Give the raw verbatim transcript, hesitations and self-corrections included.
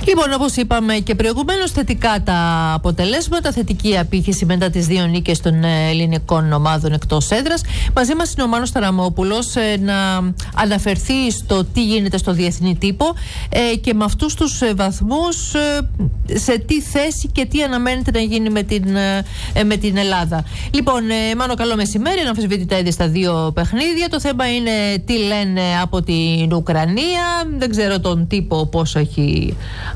Λοιπόν, όπως είπαμε και προηγουμένως, θετικά τα αποτελέσματα, θετική απήχηση μετά τις δύο νίκες των ελληνικών ομάδων εκτός έδρας. Μαζί μας είναι ο Μάνος Ταραμόπουλος ε, να αναφερθεί στο τι γίνεται στο διεθνή τύπο ε, και με αυτούς τους ε, βαθμούς ε, σε τι θέση και τι αναμένεται να γίνει με την, ε, με την Ελλάδα. Λοιπόν, ε, Μάνο, καλό μεσημέρι. Αναμφισβήτητα είδε στα δύο παιχνίδια. Το θέμα είναι τι λένε από την Ουκρανία. Δεν ξέρω τον τύπο πόσο έχει